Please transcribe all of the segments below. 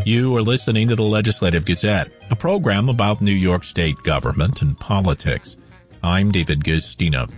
You are listening to the Legislative Gazette, a program about New York State government and politics. I'm David Guistina.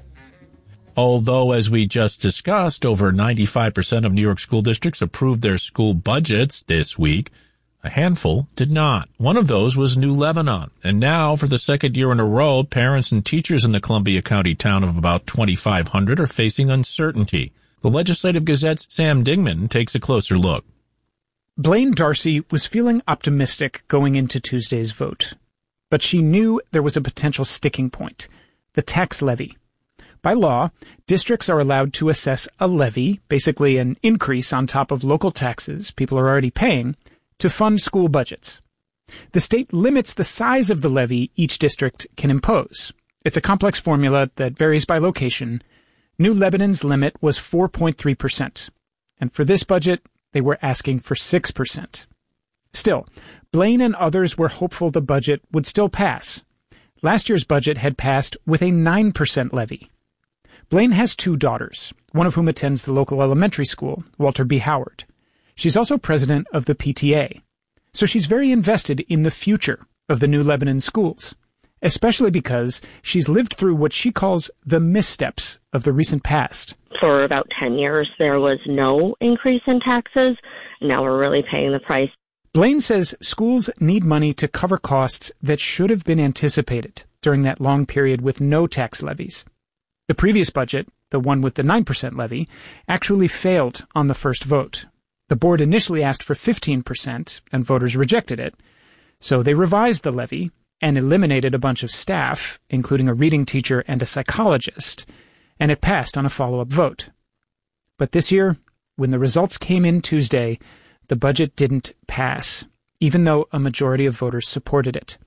Although, as we just discussed, over 95% of New York school districts approved their school budgets this week, a handful did not. One of those was New Lebanon. And now, for the second year in a row, parents and teachers in the Columbia County town of about 2,500 are facing uncertainty. The Legislative Gazette's Sam Dingman takes a closer look. Blaine Darcy was feeling optimistic going into Tuesday's vote. But she knew there was a potential sticking point, the tax levy. By law, districts are allowed to assess a levy, basically an increase on top of local taxes people are already paying, to fund school budgets. The state limits the size of the levy each district can impose. It's a complex formula that varies by location. New Lebanon's limit was 4.3%, and for this budget, they were asking for 6%. Still, Blaine and others were hopeful the budget would still pass. Last year's budget had passed with a 9% levy. Blaine has two daughters, one of whom attends the local elementary school, Walter B. Howard. She's also president of the PTA, so she's very invested in the future of the New Lebanon schools, especially because she's lived through what she calls the missteps of the recent past. For about 10 years, there was no increase in taxes. Now we're really paying the price. Blaine says schools need money to cover costs that should have been anticipated during that long period with no tax levies. The previous budget, the one with the 9% levy, actually failed on the first vote. The board initially asked for 15%, and voters rejected it. So they revised the levy and eliminated a bunch of staff, including a reading teacher and a psychologist, and it passed on a follow-up vote. But this year, when the results came in Tuesday, the budget didn't pass, even though a majority of voters supported it.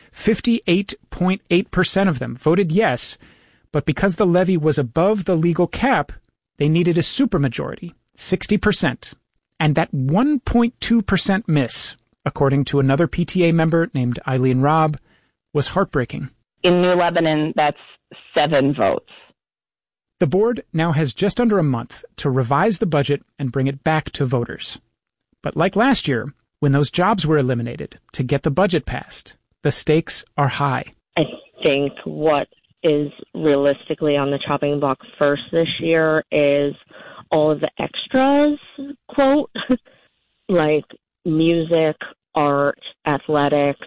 58.8% of them voted yes, but because the levy was above the legal cap, they needed a supermajority, 60%. And that 1.2% miss, according to another PTA member named Eileen Robb, was heartbreaking. In New Lebanon, that's 7 votes. The board now has just under a month to revise the budget and bring it back to voters. But like last year, when those jobs were eliminated to get the budget passed, the stakes are high. I think what is realistically on the chopping block first this year is all of the extras, quote, like music, art, athletics,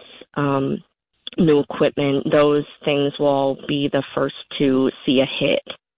new equipment. Those things will be the first to see a hit.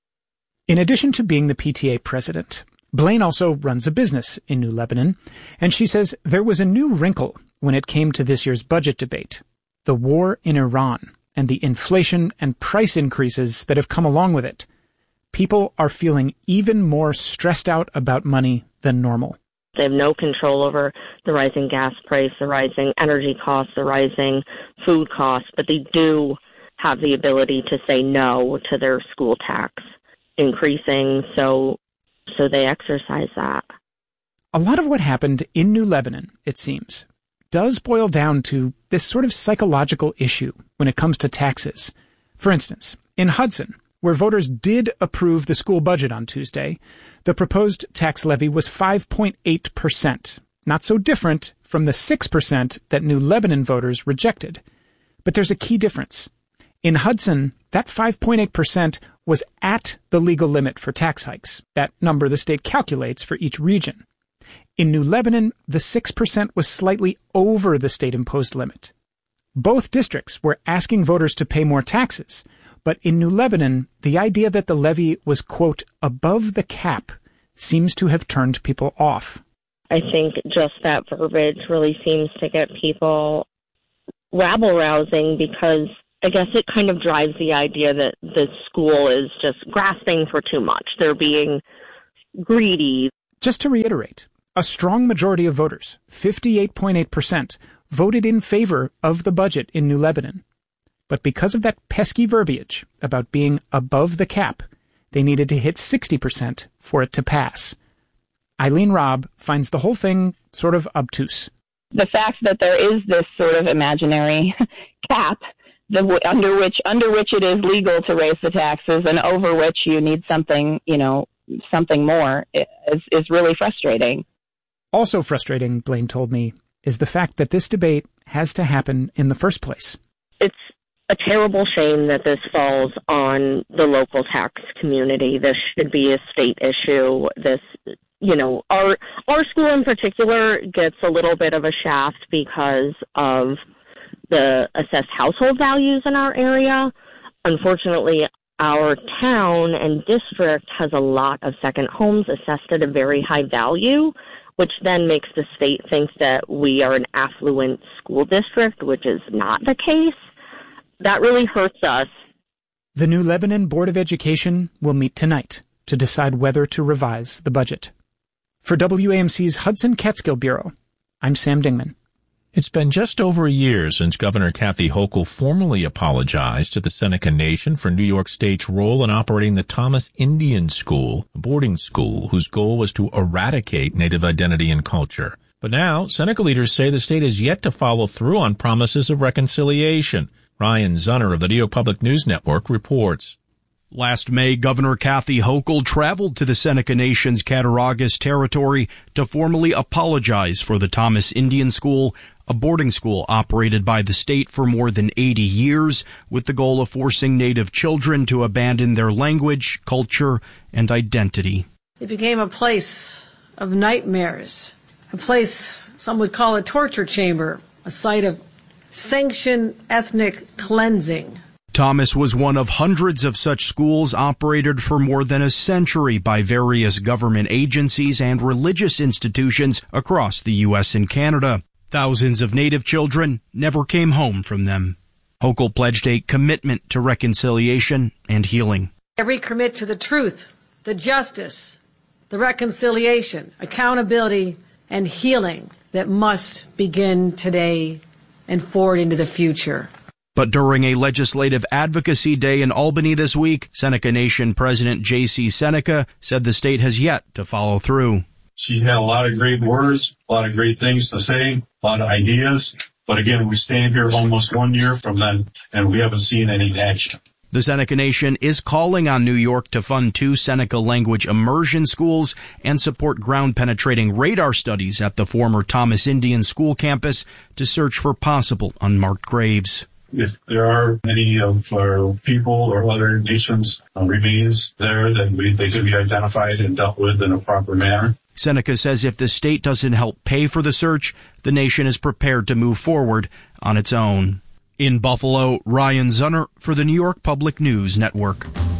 In addition to being the PTA president, Blaine also runs a business in New Lebanon, and she says there was a new wrinkle when it came to this year's budget debate: the war in Iran and the inflation and price increases that have come along with it. People are feeling even more stressed out about money than normal. They have no control over the rising gas price, the rising energy costs, the rising food costs, but they do have the ability to say no to their school tax increasing, so they exercise that. A lot of what happened in New Lebanon, it seems, does boil down to this sort of psychological issue when it comes to taxes. For instance, in Hudson, where voters did approve the school budget on Tuesday, the proposed tax levy was 5.8%, not so different from the 6% that New Lebanon voters rejected. But there's a key difference. In Hudson, that 5.8% was at the legal limit for tax hikes, that number the state calculates for each region. In New Lebanon, the 6% was slightly over the state-imposed limit. Both districts were asking voters to pay more taxes, but in New Lebanon, the idea that the levy was, quote, above the cap seems to have turned people off. I think just that verbiage really seems to get people rabble-rousing because I guess it kind of drives the idea that the school is just grasping for too much. They're being greedy. Just to reiterate, a strong majority of voters, 58.8%, voted in favor of the budget in New Lebanon. But because of that pesky verbiage about being above the cap, they needed to hit 60% for it to pass. Eileen Robb finds the whole thing sort of obtuse. The fact that there is this sort of imaginary cap under which it is legal to raise the taxes and over which you need something more is really frustrating. Also frustrating, Blaine told me, is the fact that this debate has to happen in the first place. It's a terrible shame that this falls on the local tax community. This should be a state issue. This, our school in particular gets a little bit of a shaft because of the assessed household values in our area. Unfortunately, our town and district has a lot of second homes assessed at a very high value, which then makes the state think that we are an affluent school district, which is not the case. That really hurts us. The New Lebanon Board of Education will meet tonight to decide whether to revise the budget. For WAMC's Hudson Catskill Bureau, I'm Sam Dingman. It's been just over a year since Governor Kathy Hochul formally apologized to the Seneca Nation for New York State's role in operating the Thomas Indian School, a boarding school whose goal was to eradicate Native identity and culture. But now, Seneca leaders say the state has yet to follow through on promises of reconciliation. Ryan Zunner of the New York Public News Network reports. Last May, Governor Kathy Hochul traveled to the Seneca Nation's Cattaraugus territory to formally apologize for the Thomas Indian School, a boarding school operated by the state for more than 80 years, with the goal of forcing Native children to abandon their language, culture, and identity. It became a place of nightmares, a place some would call a torture chamber, a site of sanctioned ethnic cleansing. Thomas was one of hundreds of such schools operated for more than a century by various government agencies and religious institutions across the U.S. and Canada. Thousands of Native children never came home from them. Hochul pledged a commitment to reconciliation and healing. I recommit to the truth, the justice, the reconciliation, accountability, and healing that must begin today and forward into the future. But during a legislative advocacy day in Albany this week, Seneca Nation President J.C. Seneca said the state has yet to follow through. She had a lot of great words, a lot of great things to say, a lot of ideas. But again, we stand here almost 1 year from then, and we haven't seen any action. The Seneca Nation is calling on New York to fund 2 Seneca language immersion schools and support ground-penetrating radar studies at the former Thomas Indian School campus to search for possible unmarked graves. If there are any of our people or other nations' remains there, then they can be identified and dealt with in a proper manner. Seneca says if the state doesn't help pay for the search, the nation is prepared to move forward on its own. In Buffalo, Ryan Zunner for the New York Public News Network.